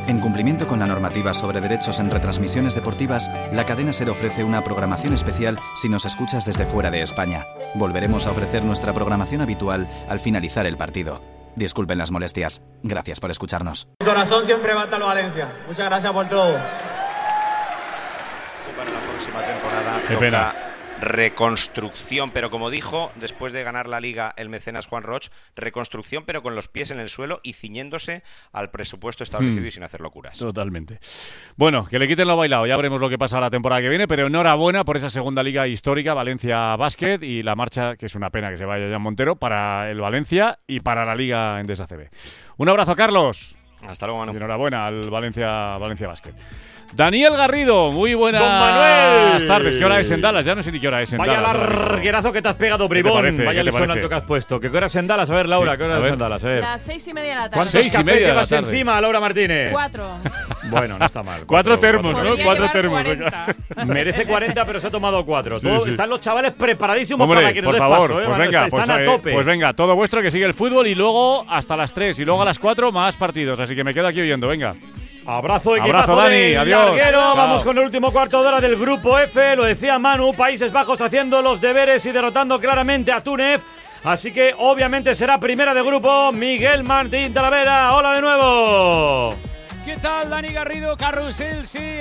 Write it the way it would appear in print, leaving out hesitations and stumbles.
En cumplimiento con la normativa sobre derechos en retransmisiones deportivas, la cadena SER ofrece una programación especial si nos escuchas desde fuera de España. Volveremos a ofrecer nuestra programación habitual al finalizar el partido. Disculpen las molestias. Gracias por escucharnos. Mi corazón siempre va hasta el Valencia. Muchas gracias por todo. Para la próxima temporada Qué toca pena. reconstrucción, pero como dijo después de ganar la Liga el mecenas Juan Roch, reconstrucción pero con los pies en el suelo y ciñéndose al presupuesto establecido y sin hacer locuras. Totalmente. Bueno, que le quiten lo bailado, ya veremos lo que pasa la temporada que viene, pero enhorabuena por esa segunda liga histórica, Valencia Basket, y la marcha, que es una pena que se vaya Jan Montero, para el Valencia y para la Liga Endesa CB. Un abrazo, Carlos. Hasta luego, Manu. Y enhorabuena al Valencia Basket. Daniel Garrido, muy buenas Don Manuel. tardes. ¿Qué hora es en Dallas? Ya no sé ni qué hora es en Vaya Dallas. larguerazo que te has pegado, bribón. parece? Vaya ¿Qué te lisón parece? alto que has puesto. ¿Qué hora es en Dallas? A ver, Laura, Sí, ¿qué hora a es ver. en Dallas? A ver. Las 6:30 de la tarde. ¿Cuántos 6:30 cafés de la llevas tarde. encima, Laura Martínez? 4. Bueno, no está mal. 4 termos, ¿no? Podría 4 llevar termos. 40. Merece 40, pero se ha tomado 4. Sí, sí. Están los chavales preparadísimos Hombre, para que nos por des favor, paso, ¿eh? pues Van a venga, estar- están a tope. pues venga, todo vuestro, que sigue el fútbol, y luego hasta las 3 y luego a las 4 más partidos, así que me quedo aquí oyendo, venga. Abrazo, equipazo Abrazo, Dani, del adiós. larguero. Chao. Vamos con el último cuarto de hora del grupo F. Lo decía Manu, Países Bajos haciendo los deberes y derrotando claramente a Túnez. Así que obviamente será primera de grupo Miguel Martín Talavera. Hola de nuevo. ¿Qué tal, Dani Garrido? Carrusel, sí.